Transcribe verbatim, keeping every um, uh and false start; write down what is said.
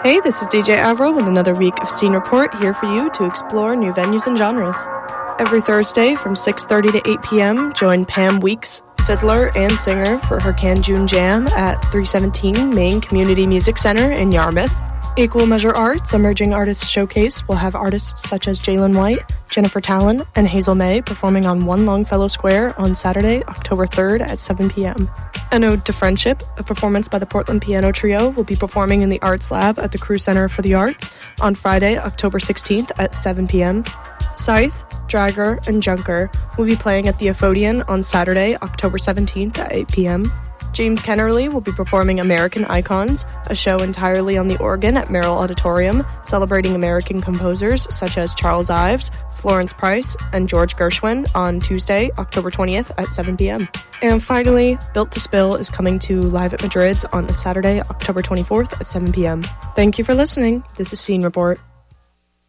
Hey, this is D J Avril with another week of Scene Report here for you to explore new venues and genres. Every Thursday from six thirty to eight p.m., join Pam Weeks, fiddler and singer, for her Canjun Jam at three seventeen Main Community Music Center in Yarmouth. Equal Measure Arts Emerging Artists Showcase will have artists such as Jalen White, Jennifer Talon, and Hazel May performing on One Longfellow Square on Saturday, October third at seven p.m. An Ode to Friendship, a performance by the Portland Piano Trio, will be performing in the Arts Lab at the Crew Center for the Arts on Friday, October sixteenth at seven p.m. Scythe, Dragger, and Junker will be playing at the Aphodian on Saturday, October seventeenth at eight p.m. James Kennerly will be performing American Icons, a show entirely on the organ at Merrill Auditorium, celebrating American composers such as Charles Ives, Florence Price, and George Gershwin on Tuesday, October twentieth at seven p.m. And finally, Built to Spill is coming to Live at Madrid's on Saturday, October twenty-fourth at seven p.m. Thank you for listening. This is Scene Report.